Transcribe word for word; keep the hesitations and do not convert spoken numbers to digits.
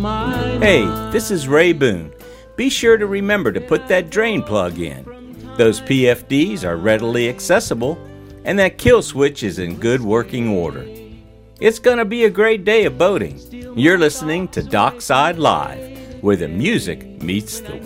Hey, this is Ray Boone. Be sure to remember to put that drain plug in. Those P F Ds are readily accessible, and that kill switch is in good working order. It's going to be a great day of boating. You're listening to Dockside Live, where the music meets the